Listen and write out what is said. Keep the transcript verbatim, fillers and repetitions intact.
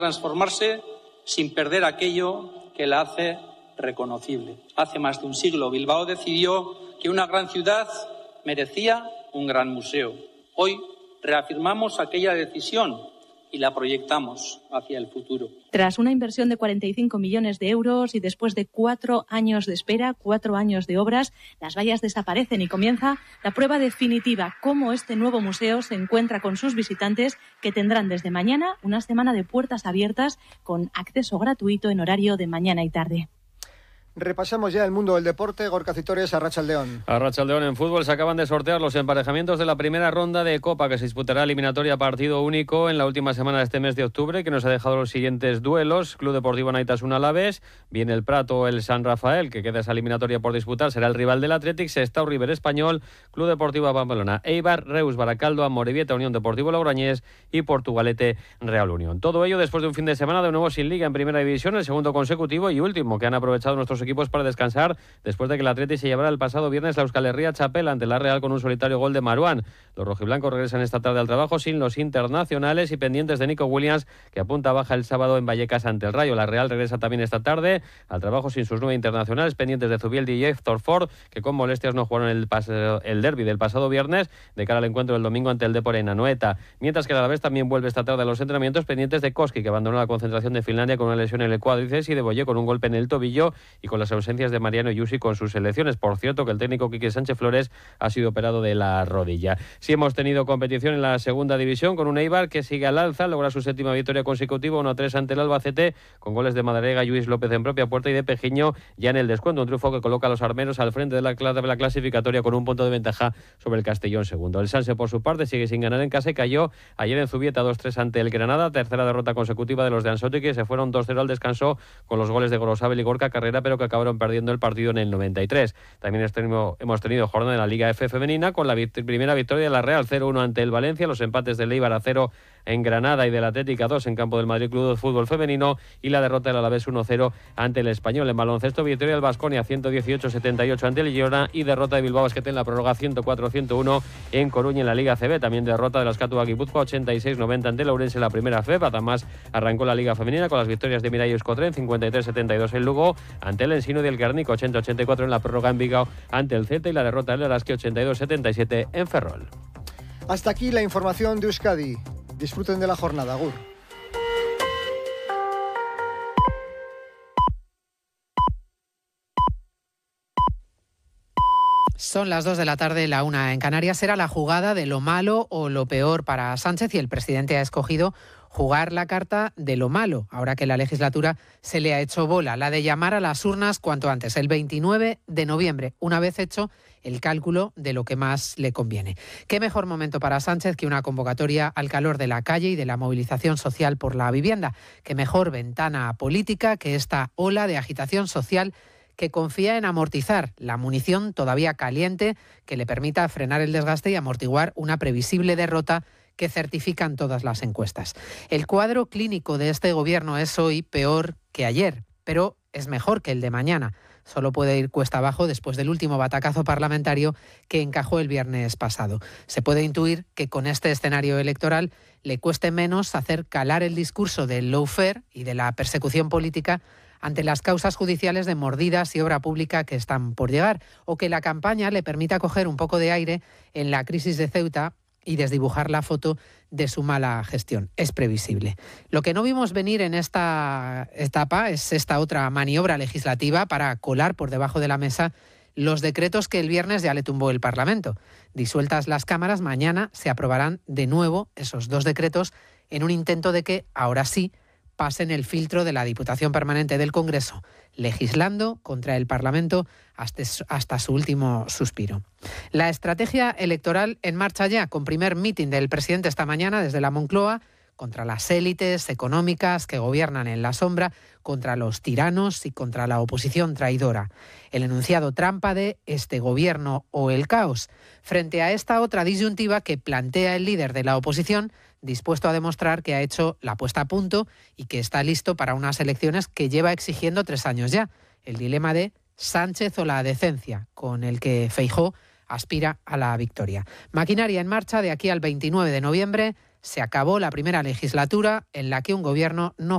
transformarse sin perder aquello que la hace reconocible. Hace más de un siglo, Bilbao decidió que una gran ciudad merecía un gran museo. Hoy reafirmamos aquella decisión y la proyectamos hacia el futuro. Tras una inversión de cuarenta y cinco millones de euros y después de cuatro años de espera, cuatro años de obras, las vallas desaparecen y comienza la prueba definitiva, cómo este nuevo museo se encuentra con sus visitantes, que tendrán desde mañana una semana de puertas abiertas con acceso gratuito en horario de mañana y tarde. Repasamos ya el mundo del deporte. Gorka Citores, Arratsaldeon. Arratsaldeon. En fútbol se acaban de sortear los emparejamientos de la primera ronda de Copa, que se disputará eliminatoria partido único en la última semana de este mes de octubre, que nos ha dejado los siguientes duelos. Club Deportivo Naitasuna Alavés, viene el Prato, el San Rafael, que queda esa eliminatoria por disputar, será el rival del Athletic. Sestao River Español, Club Deportivo Pamplona, Eibar, Reus Baracaldo, Amorebieta, Unión Deportivo Logroñés y Portugalete Real Unión. Todo ello después de un fin de semana de nuevo sin liga en primera división, el segundo consecutivo y último que han aprovechado nuestros equipos para descansar después de que el Athletic se llevara el pasado viernes la Euskal Herria Chapela ante la Real con un solitario gol de Marouane. Los rojiblancos regresan esta tarde al trabajo sin los internacionales y pendientes de Nico Williams, que apunta a baja el sábado en Vallecas ante el Rayo. La Real regresa también esta tarde al trabajo sin sus nueve internacionales, pendientes de Zubieldi y Héctor Ford, que con molestias no jugaron el, pas- el derbi del pasado viernes de cara al encuentro del domingo ante el Depor en Anoeta. Mientras que el Alavés también vuelve esta tarde a los entrenamientos, pendientes de Koski, que abandonó la concentración de Finlandia con una lesión en el cuádriceps, y de Boye con un golpe en el tobillo, y con las ausencias de Mariano Yusi con sus selecciones. Por cierto, que el técnico Quique Sánchez Flores ha sido operado de la rodilla. Sí hemos tenido competición en la segunda división con un Eibar que sigue al alza, logra su séptima victoria consecutiva, uno a tres ante el Albacete, con goles de Madariaga, Lluís López en propia puerta y de Pejiño ya en el descuento. Un triunfo que coloca a los armeros al frente de la, de la clasificatoria con un punto de ventaja sobre el Castellón segundo. El Sanse, por su parte, sigue sin ganar en casa y cayó ayer en Zubieta dos tres ante el Granada, tercera derrota consecutiva de los de Ansotti, que se fueron dos cero al descanso con los goles de Gorosabel y Gorka Carrera, pero que acabaron perdiendo el partido en el noventa y tres. También hemos tenido jornada en la Liga F femenina con la vict- primera victoria de la Real cero uno ante el Valencia, los empates del Eibar a cero en Granada y del Atlético dos en campo del Madrid Club de Fútbol Femenino, y la derrota del Alavés uno cero ante el Español. En baloncesto, victoria del Baskonia ciento dieciocho a setenta y ocho ante el Girona y derrota de Bilbao Basket en la prórroga ciento cuatro a ciento uno en Coruña en la Liga C B. También derrota de las Catuba Guipúzcoa ochenta y seis noventa ante el Ourense en la primera F E P. Además arrancó la Liga Femenina con las victorias de Mirai Euskotren cincuenta y tres setenta y dos en Lugo ante el Ensino y el Guernica ochenta a ochenta y cuatro en la prórroga en Vigao ante el Celta, y la derrota del Araski ochenta y dos setenta y siete en Ferrol. Hasta aquí la información de Euskadi. Disfruten de la jornada. Agur. Son las dos de la tarde, la una en Canarias. Será la jugada de lo malo o lo peor para Sánchez, y el presidente ha escogido jugar la carta de lo malo, ahora que la legislatura se le ha hecho bola, la de llamar a las urnas cuanto antes, el veintinueve de noviembre, una vez hecho el cálculo de lo que más le conviene. ¿Qué mejor momento para Sánchez que una convocatoria al calor de la calle y de la movilización social por la vivienda? ¿Qué mejor ventana política que esta ola de agitación social que confía en amortizar la munición todavía caliente que le permita frenar el desgaste y amortiguar una previsible derrota que certifican todas las encuestas? El cuadro clínico de este gobierno es hoy peor que ayer, pero es mejor que el de mañana. Solo puede ir cuesta abajo después del último batacazo parlamentario que encajó el viernes pasado. Se puede intuir que con este escenario electoral le cueste menos hacer calar el discurso del lawfare y de la persecución política ante las causas judiciales de mordidas y obra pública que están por llegar, o que la campaña le permita coger un poco de aire en la crisis de Ceuta y desdibujar la foto de su mala gestión. Es previsible. Lo que no vimos venir en esta etapa es esta otra maniobra legislativa para colar por debajo de la mesa los decretos que el viernes ya le tumbó el Parlamento. Disueltas las cámaras, mañana se aprobarán de nuevo esos dos decretos en un intento de que, ahora sí, pasen el filtro de la Diputación Permanente del Congreso, legislando contra el Parlamento hasta, hasta su último suspiro. La estrategia electoral en marcha ya, con primer mitin del presidente esta mañana desde la Moncloa, contra las élites económicas que gobiernan en la sombra, contra los tiranos y contra la oposición traidora. El enunciado trampa de este gobierno o el caos, frente a esta otra disyuntiva que plantea el líder de la oposición, dispuesto a demostrar que ha hecho la puesta a punto y que está listo para unas elecciones que lleva exigiendo tres años ya. El dilema de Sánchez o la decencia, con el que Feijóo aspira a la victoria. Maquinaria en marcha de aquí al veintinueve de noviembre. Se acabó la primera legislatura en la que un gobierno no